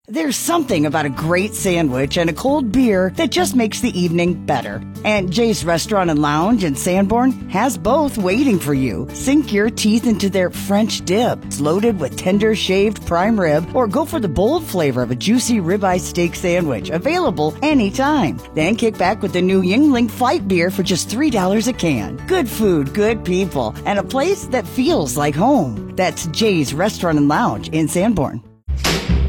There's something about a great sandwich and a cold beer that just makes the evening better. And Jay's Restaurant and Lounge in Sanborn has both waiting for you. Sink your teeth into their French dip. It's loaded with tender shaved prime rib, or go for the bold flavor of a juicy ribeye steak sandwich, available anytime. Then kick back with the new Yuengling Flight beer for just $3 a can. Good food, good people, and a place that feels like home. That's Jay's Restaurant and Lounge in Sanborn.